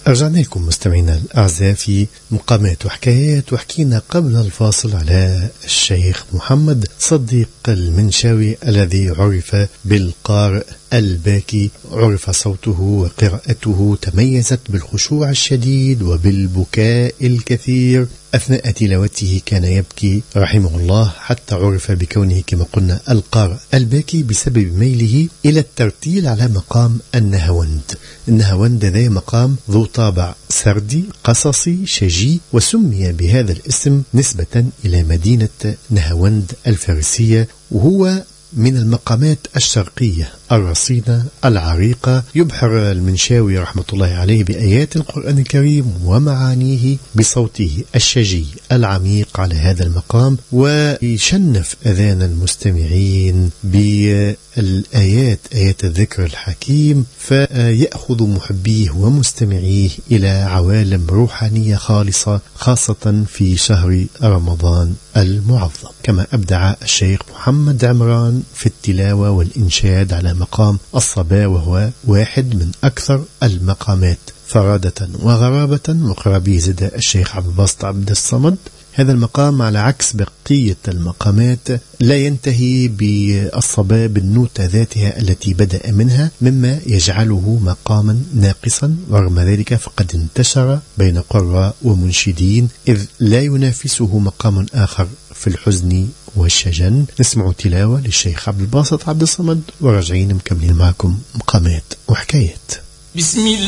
رجعنا لكم مستمعينا الأعزاء في مقامات وحكايات، وحكينا قبل الفاصل على الشيخ محمد صديق المنشاوي الذي عرف بالقارئ الباكي. عرف صوته وقراءته تميزت بالخشوع الشديد وبالبكاء الكثير. أثناء تلاوته كان يبكي رحمه الله، حتى عرف بكونه كما قلنا القارئ الباكي بسبب ميله إلى الترتيل على مقام النهاوند. النهاوند ذا مقام ذو طابع سردي قصصي شجي، وسمي بهذا الاسم نسبة إلى مدينة نهاوند الفارسية، وهو من المقامات الشرقية الرصينة العريقة. يبحر المنشاوي رحمة الله عليه بآيات القرآن الكريم ومعانيه بصوته الشجي العميق على هذا المقام، ويشنف أذان المستمعين بالآيات، آيات الذكر الحكيم، فيأخذ محبيه ومستمعيه إلى عوالم روحانية خالصة، خاصة في شهر رمضان المعظم. كما أبدع الشيخ محمد عمران في التلاوة والإنشاد على مقام الصبا، وهو واحد من أكثر المقامات فرادة وغرابة. وقربي زد الشيخ عبد الباسط عبد الصمد. هذا المقام على عكس بقية المقامات لا ينتهي بالصبا بالنوتة ذاتها التي بدأ منها، مما يجعله مقاما ناقصا. ورغم ذلك فقد انتشر بين قراء ومنشدين، إذ لا ينافسه مقام آخر في الحزن والشجن. نسمع تلاوة للشيخ عبد الباسط عبد الصمد، ورجعين مكملين معكم مقامات وحكايات. بسم الله.